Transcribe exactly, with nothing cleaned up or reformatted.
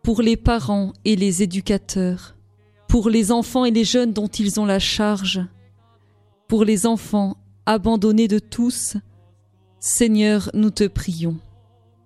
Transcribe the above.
pour les parents et les éducateurs, pour les enfants et les jeunes dont ils ont la charge, pour les enfants abandonnés de tous. Seigneur, nous te prions.